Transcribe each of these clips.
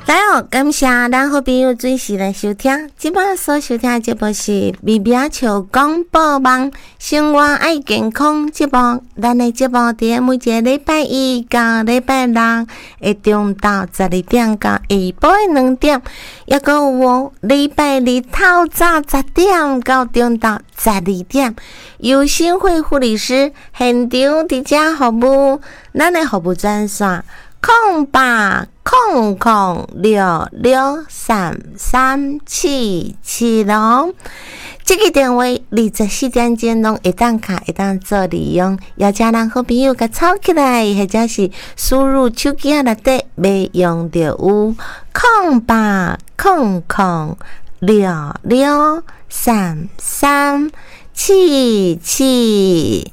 来哦，感谢咱好朋友准时来收听。今摆所收听的节目是微微笑广播网生活爱健康节目。咱的节目伫每一个礼拜一到礼拜六会中到12点到下晡的2点，也阁有礼拜日透早10点到中到12点，由新会护理师现场伫遮服务。咱的服务专线0800663377这个电话24点钟拢会当卡会当做利用，邀请咱好朋友甲抄起来，或者是输入手机内底要用着有0800663377。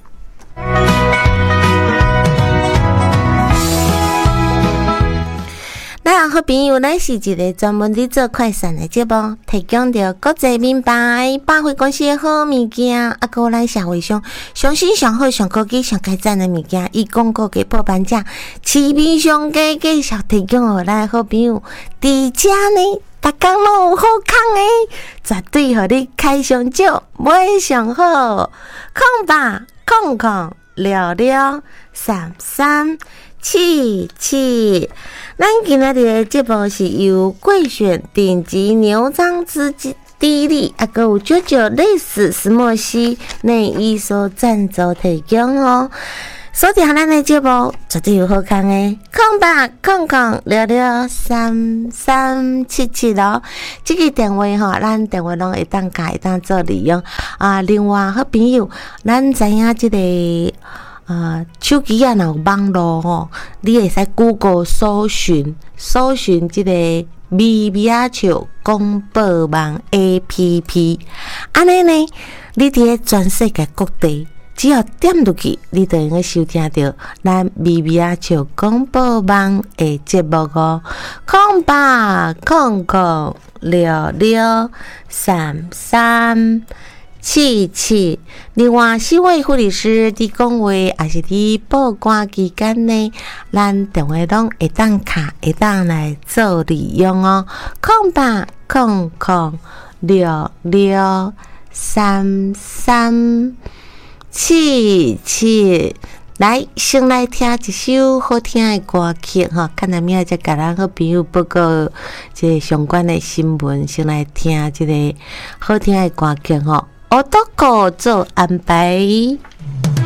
咱好朋友，咱是一个专门伫做快闪的节目，提供着国际名牌百货公司的好物件，啊，搁咱社会上上新上好上高级上佳赞的物件，以广告给破半价，市面上价继续提供互咱好朋友。伫遮呢，逐工拢有好康的，绝对互你开上少，买上好。0800663377。咱今仔日的节目是由贵选顶级牛樟芝地利，啊，还有JoJo类似石墨烯内衣所赞助提供哦。锁定咱的节目，绝对有好康的。0800663377咯，这个电话吼，咱电话拢会当加，会当做利用啊。另外，好朋友，咱知影这个。手机啊，若有网络吼，你会使 Google 搜寻这个微微笑广播网 APP， 安尼呢，你伫全世界各地，只要点入去，你就能够收听到咱微微笑广播网的节目哦。0800663377。另外，四位护理师伫讲话，也是伫报关期间呢，咱电话拢会当卡，会当来做利用哦。0800663377。来，先来听一首好听的歌曲哈，看到明仔再甲咱好朋友报告这个相关的新闻，先来听这个好听的歌曲哈。我都可做安排。